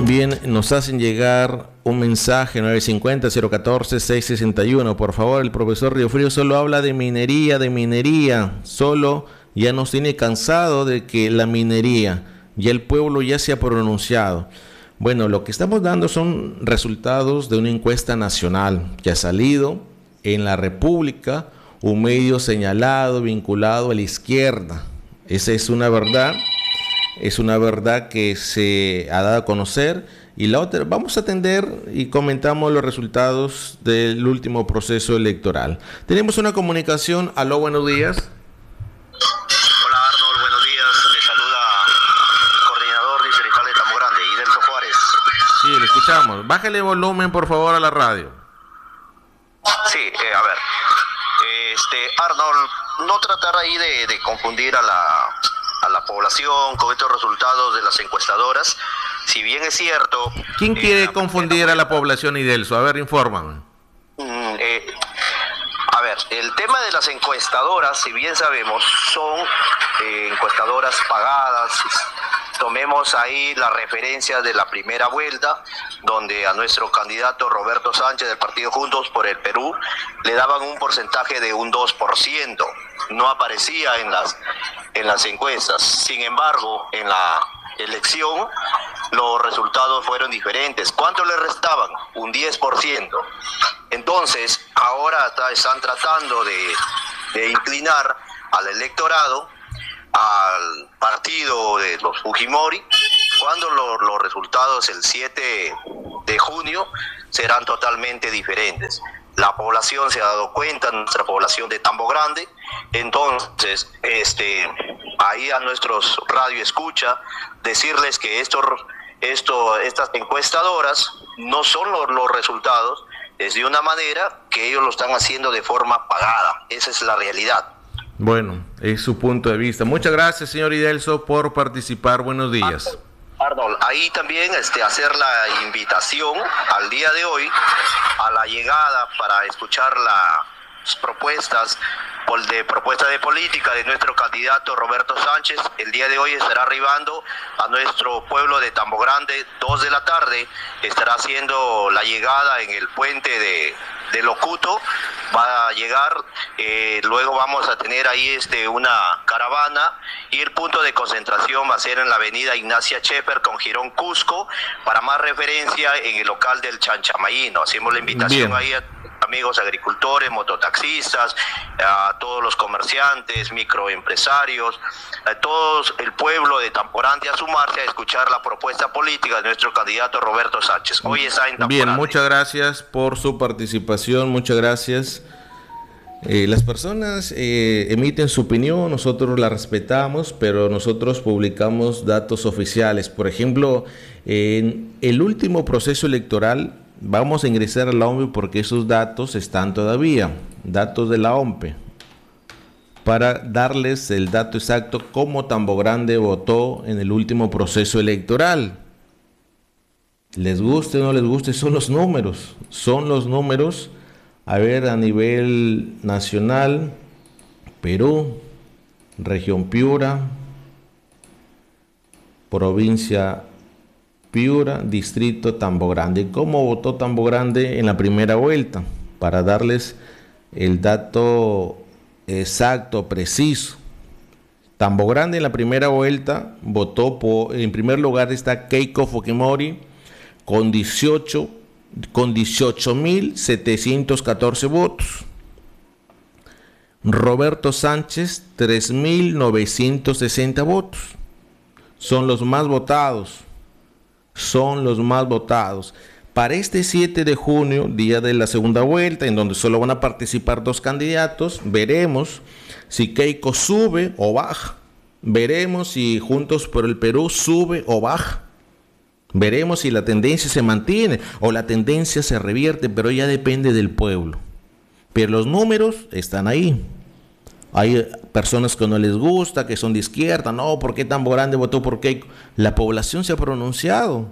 Bien, nos hacen llegar un mensaje 950-014-661. Por favor, el profesor Riofrío solo habla de minería. Solo ya nos tiene cansado de que la minería, ya el pueblo ya se ha pronunciado. Bueno, lo que estamos dando son resultados de una encuesta nacional que ha salido en La República, un medio señalado, vinculado a la izquierda. Esa es una verdad. Es una verdad que se ha dado a conocer. Y la otra, vamos a atender y comentamos los resultados del último proceso electoral. Tenemos una comunicación. Aló, buenos días. Hola Arnold, buenos días. Le saluda el coordinador distrital de Tambo Grande, Idelso Juárez. Sí, le escuchamos. Bájale volumen, por favor, a la radio. Sí, a ver. Arnold, no tratar ahí de confundir a la población con estos resultados de las encuestadoras. Si bien es cierto... ¿Quién quiere confundir a la población, Idelso? A ver, infórmame. A ver, el tema de las encuestadoras, si bien sabemos, son encuestadoras pagadas. Tomemos ahí la referencia de la primera vuelta, donde a nuestro candidato Roberto Sánchez del partido Juntos por el Perú le daban un porcentaje de un 2%. No aparecía en las encuestas. Sin embargo, en la elección los resultados fueron diferentes. ¿Cuánto le restaban? Un 10%. Entonces, ahora están tratando de inclinar al electorado al partido de los Fujimori, cuando los resultados el 7 de junio serán totalmente diferentes. La población se ha dado cuenta, nuestra población de Tambo Grande. Entonces, ahí a nuestros radio escucha, decirles que estas encuestadoras no son los resultados, es de una manera que ellos lo están haciendo de forma pagada. Esa es la realidad. Bueno, es su punto de vista. Muchas gracias, señor Idelso, por participar. Buenos días. Arnold, ahí también hacer la invitación al día de hoy a la llegada para escuchar las propuestas de política de nuestro candidato Roberto Sánchez. El día de hoy estará arribando a nuestro pueblo de Tambo Grande, 2 de la tarde, estará haciendo la llegada en el puente de Locuto. Va a llegar, luego vamos a tener ahí una caravana, y el punto de concentración va a ser en la avenida Ignacia Scheffer con Girón Cusco, para más referencia en el local del Chanchamayino. Hacemos la invitación Bien. ahí a amigos agricultores, mototaxistas, a todos los comerciantes, microempresarios, a todo el pueblo de Tambo Grande a sumarse a escuchar la propuesta política de nuestro candidato Roberto Sánchez. Hoy está en Tambo Bien, Grande. muchas gracias por su participación, muchas gracias. Las personas emiten su opinión, nosotros la respetamos, pero nosotros publicamos datos oficiales. Por ejemplo, en el último proceso electoral, vamos a ingresar a la OMPE porque esos datos están todavía, datos de la OMPE, para darles el dato exacto cómo Tambo Grande votó en el último proceso electoral. Les guste o no les guste, son los números. A ver, a nivel nacional, Perú, región Piura, provincia Piura, distrito Tambo Grande. ¿Cómo votó Tambo Grande en la primera vuelta? Para darles el dato exacto, preciso. Tambo Grande en la primera vuelta votó en primer lugar está Keiko Fujimori con 18.714 votos. Roberto Sánchez, 3.960 votos. Son los más votados. Para este 7 de junio, día de la segunda vuelta, en donde solo van a participar 2 candidatos, veremos si Keiko sube o baja. Veremos si Juntos por el Perú sube o baja. Veremos si la tendencia se mantiene o la tendencia se revierte, pero ya depende del pueblo. Pero los números están ahí. Hay personas que no les gusta, que son de izquierda. No, ¿por qué Tambo Grande votó por Keiko? La población se ha pronunciado.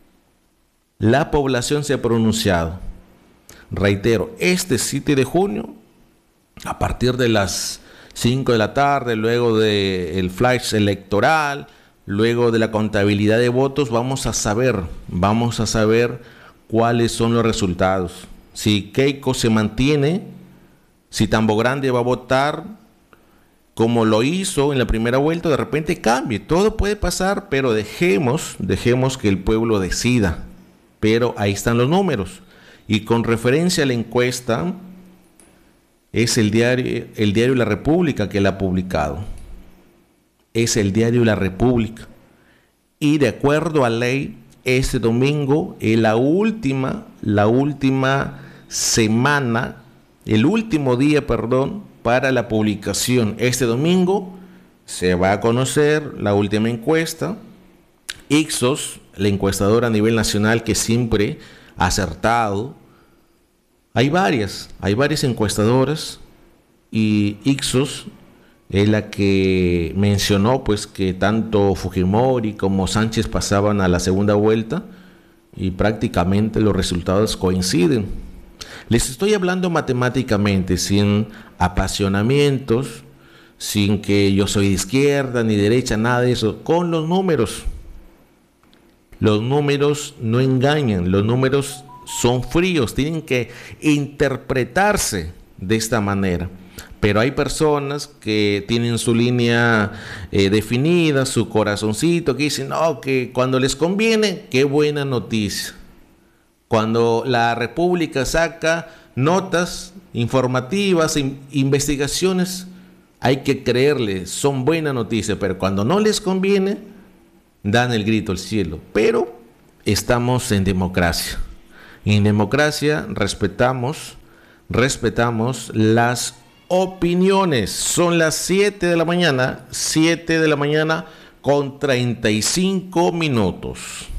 Reitero, este 7 de junio, a partir de las 5 de la tarde, luego del flash electoral, luego de la contabilidad de votos, vamos a saber cuáles son los resultados. Si Keiko se mantiene, si Tambo Grande va a votar como lo hizo en la primera vuelta, de repente cambie. Todo puede pasar, pero dejemos que el pueblo decida. Pero ahí están los números. Y con referencia a la encuesta, es el diario La República que la ha publicado. Es el diario La República. Y de acuerdo a ley, este domingo es la última semana, el último día, para la publicación. Este domingo se va a conocer la última encuesta. Ipsos, la encuestadora a nivel nacional que siempre ha acertado. Hay varias encuestadoras y Ipsos es la que mencionó pues que tanto Fujimori como Sánchez pasaban a la segunda vuelta y prácticamente los resultados coinciden. Les estoy hablando matemáticamente, sin apasionamientos, sin que yo soy de izquierda ni derecha, nada de eso, con los números. Los números no engañan, los números son fríos, tienen que interpretarse de esta manera. Pero hay personas que tienen su línea definida, su corazoncito, que dicen, no, que cuando les conviene, qué buena noticia. Cuando la República saca notas informativas, investigaciones, hay que creerle, son buena noticia, pero cuando no les conviene, dan el grito al cielo. Pero estamos en democracia. Y en democracia respetamos las opiniones. Son las 7 de la mañana con 35 minutos.